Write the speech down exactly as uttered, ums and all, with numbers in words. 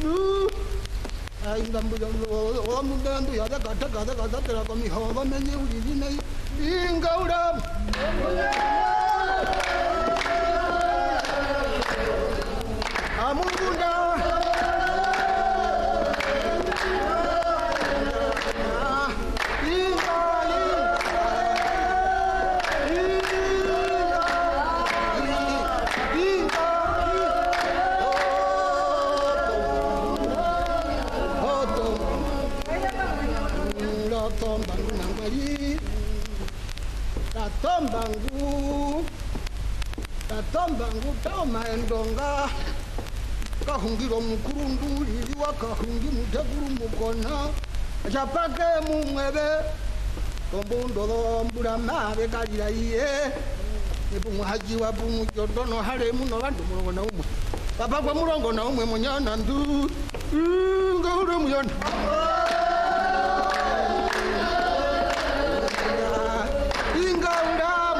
Ai ngambu o mundandu ya gata gata gata tera komi hova menye uri nei ingaura amunda tombangu nangali ta tombangu ta tombangu toma endonga kahungiro mukuru nduli wakahungi muteguru mukona chapake mumwebe tombundo mbura mabe kalira iye ebumuhaji wa bumu jodono hale muno bandu mulongo na umwe papa kwa mulongo na umwe munyana ndu ngoro muyona